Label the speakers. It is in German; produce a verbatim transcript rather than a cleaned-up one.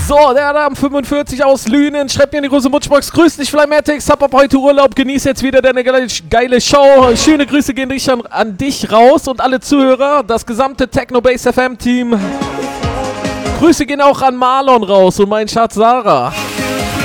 Speaker 1: So, der Adam fünfundvierzig aus Lünen schreibt mir in die große Mutschbox. Grüß dich, Flymatics, hab ab heute Urlaub, genieß jetzt wieder deine geile, geile Show. Schöne Grüße gehen dich an, an dich raus und alle Zuhörer, das gesamte Technobase F M Team. Grüße gehen auch an Marlon raus und meinen Schatz Sarah.